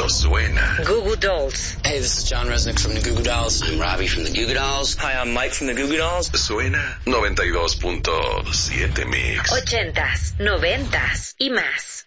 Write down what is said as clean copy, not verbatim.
suena. Goo Goo Dolls. Hey, this is John Resnick from the Goo Goo Dolls. I'm Robbie from the Goo Goo Dolls. Hi, I'm Mike from the Goo Goo Dolls. Suena 92.7 Mix. 80s, 90s y más.